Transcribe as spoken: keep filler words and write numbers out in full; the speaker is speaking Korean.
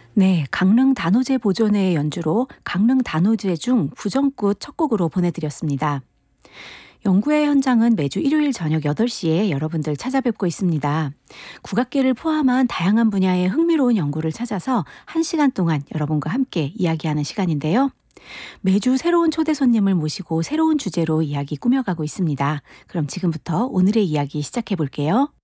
네, 강릉 단오제 보존회의 연주로 강릉 단오제 중 부정굿 첫 곡으로 보내드렸습니다. 연구회 현장은 매주 일요일 저녁 여덟 시에 여러분들 찾아뵙고 있습니다. 국악계를 포함한 다양한 분야의 흥미로운 연구를 찾아서 한 시간 동안 여러분과 함께 이야기하는 시간인데요. 매주 새로운 초대 손님을 모시고 새로운 주제로 이야기 꾸며가고 있습니다. 그럼 지금부터 오늘의 이야기 시작해 볼게요.